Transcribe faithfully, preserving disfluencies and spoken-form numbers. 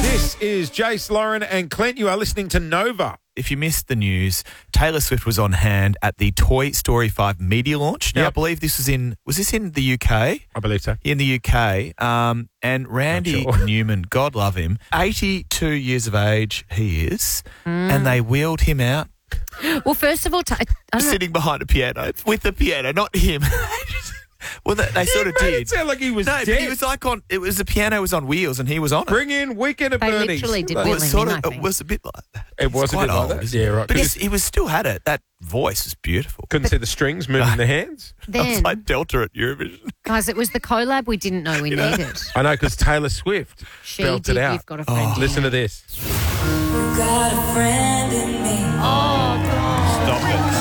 This is Jace, Lauren and Clint. You are listening to Nova. If you missed the news, Taylor Swift was on hand at the Toy Story five media launch. Now, Yep. I believe this was in, was this in the U K? I believe so. In the U K. Um, and Randy Not sure. Newman, God love him, eighty-two years of age he is, and they wheeled him out Well, first of all, ta- I don't know. sitting behind a piano, with the piano, not him. Well, they, they sort of Made did. it sound like he was No, but dead. he was like on, it was the piano was on wheels and he was on it. Bring in Weekend at They Bernie's. literally did It wheel was him sort in, of, I it think. was a bit like that. It was It's a quite bit like old, that. isn't it? Yeah, right. But Because he's, he was still had it. That voice was beautiful. couldn't see the strings moving the hands. It Then, was like Delta at Eurovision. guys, it was the collab we didn't know we needed. I know, because Taylor Swift She spelt did. it out. You've got a friend. in Listen me. to this. You got a friend in me. Oh, God. Stop it.